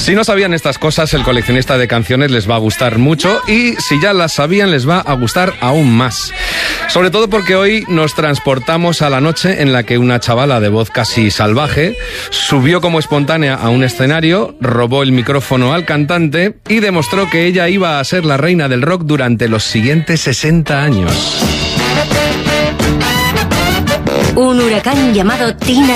Si no sabían estas cosas, el coleccionista de canciones les va a gustar mucho, y si ya las sabían, les va a gustar aún más. Sobre todo porque hoy nos transportamos a la noche en la que una chavala de voz casi salvaje subió como espontánea a un escenario, robó el micrófono al cantante y demostró que ella iba a ser la reina del rock durante los siguientes 60 años. Un huracán llamado Tina